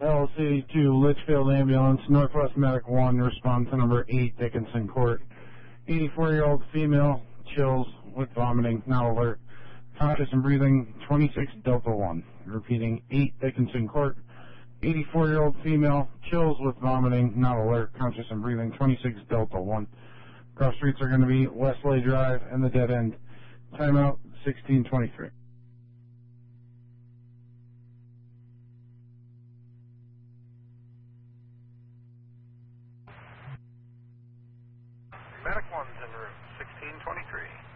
LC to Litchfield Ambulance, Northwest Medic 1, respond to number 8 Dickinson Court. 84-year-old female, chills with vomiting, not alert. Conscious and breathing, 26 Delta 1. Repeating, 8 Dickinson Court. 84-year-old female, chills with vomiting, not alert. Conscious and breathing, 26 Delta 1. Cross streets are going to be Westlake Drive and the dead end. Timeout, 1623. Medic 1's en route, 1623.